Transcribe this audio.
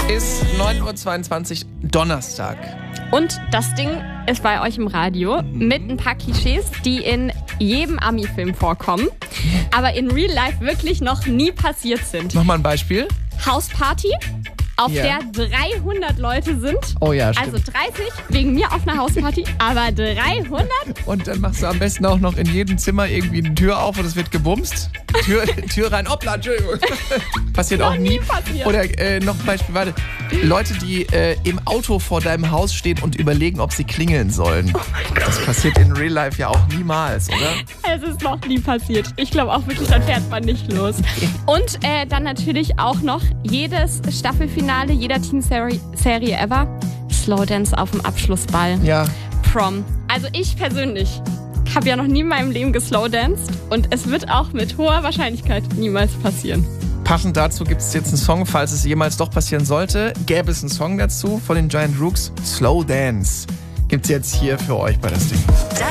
Ist 9.22 Uhr Donnerstag. Und das Ding ist bei euch im Radio mit ein paar Klischees, die in jedem Ami-Film vorkommen, aber in Real Life wirklich noch nie passiert sind. Nochmal ein Beispiel. Hausparty, auf Ja. der 300 Leute sind. Oh ja, stimmt. Also 30 wegen mir auf einer Hausparty, aber 300? Und dann machst du am besten auch noch in jedem Zimmer irgendwie eine Tür auf und es wird gebumst. Tür rein, hoppla, Entschuldigung. Passiert auch nie. passiert. Oder noch ein Beispiel, warte. Leute, die im Auto vor deinem Haus stehen und überlegen, ob sie klingeln sollen. Oh mein Gott. Das passiert in Real Life ja auch niemals, oder? Es ist noch nie passiert. Ich glaube auch wirklich, dann fährt man nicht los. Und dann natürlich auch noch jedes Staffelfinale jeder Teen-Serie ever. Slowdance auf dem Abschlussball. Ja. Prom. Also ich persönlich habe ja noch nie in meinem Leben geslowdanced und es wird auch mit hoher Wahrscheinlichkeit niemals passieren. Passend dazu gibt es jetzt einen Song, falls es jemals doch passieren sollte. Gäbe es einen Song dazu von den Giant Rooks. Slow Dance. Gibt's jetzt hier für euch bei das Ding.